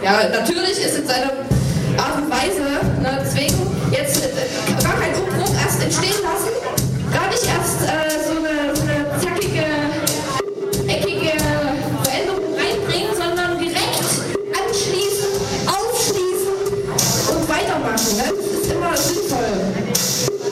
Ja, natürlich ist es seine Art und Weise, ne? Deswegen jetzt